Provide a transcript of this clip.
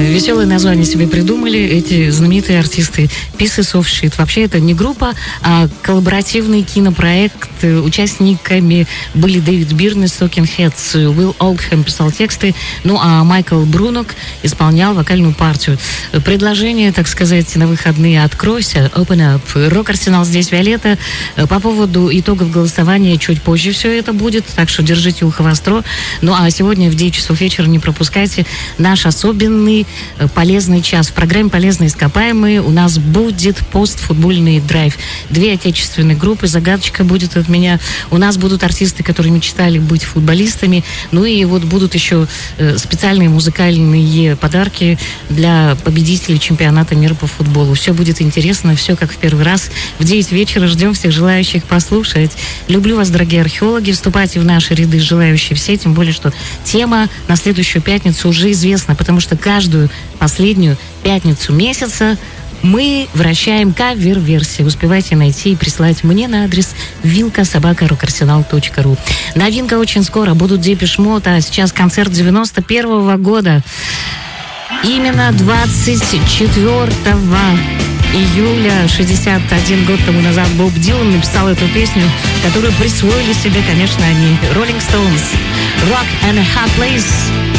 веселое название себе придумали эти знаменитые артисты Pieces of Shit. Вообще это не группа, а коллаборативный кинопроект. Участниками были Дэвид Бирн из Talking Heads, Уилл Олдхэм писал тексты, ну а Майкл Брунок исполнял вокальную партию. Предложение, так сказать, на выходные «Откройся», Open Up. Рок-арсенал здесь Виолетта. По поводу итогов голосования чуть позже все это будет, так что держите ухо востро. Ну а сегодня в 9 часов вечера не пропускайте наш особенный полезный час. В программе «Полезные ископаемые» у нас будет постфутбольный драйв. 2 отечественные группы, загадочка будет от меня. У нас будут артисты, которые мечтали быть футболистами. Ну и вот будут еще специальные музыкальные подарки для победителей чемпионата мира по футболу. Все будет интересно, все как в первый раз. В 9 вечера ждем всех желающих послушать. Люблю вас, дорогие археологи. Вступайте в наши ряды, желающие все. Тем более, что тема на следующую пятницу уже известна, потому что каждую последнюю пятницу месяца мы вращаем кавер-версии. Успевайте найти и прислать мне на адрес vilka@rockarsenal.ru. Новинка очень скоро. Будут Депеш Мод, а сейчас концерт 91-го года. Именно 24 июля, 61 год тому назад, Боб Дилан написал эту песню, которую присвоили себе, конечно, они. Rolling Stones. Rock and a Hard Place.